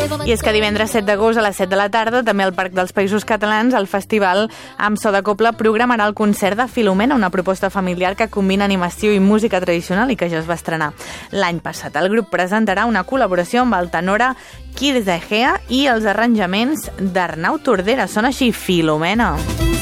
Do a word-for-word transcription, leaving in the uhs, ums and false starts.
I és que divendres set d'agost a les set de la tarda, també al Parc dels Països Catalans, el festival amb so de cobla programarà el concert de Filomena, una proposta familiar que combina animació i música tradicional i que ja es va estrenar l'any passat. El grup presentarà una col·laboració amb el tenora Kirs de Egea i els arranjaments d'Arnau Tordera. Sona així, Filomena.